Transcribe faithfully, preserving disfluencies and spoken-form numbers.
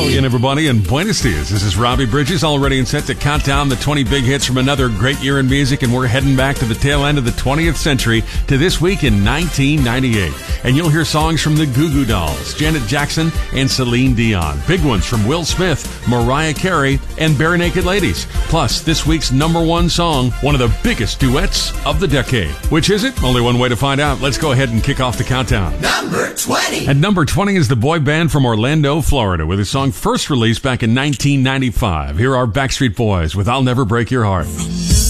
Hello again, everybody, and buenos dias. This is Robbie Bridges, all ready and set to count down the twenty big hits from another great year in music, and we're heading back to the tail end of the twentieth century to this week in nineteen ninety-eight. And you'll hear songs from the Goo Goo Dolls, Janet Jackson, and Celine Dion. Big ones from Will Smith, Mariah Carey, and Bare Naked Ladies. Plus, this week's number one song, one of the biggest duets of the decade. Which is it? Only one way to find out. Let's go ahead and kick off the countdown. Number twenty. At number twenty is the boy band from Orlando, Florida, with a song first released back in nineteen ninety-five. Here are Backstreet Boys with I'll Never Break Your Heart.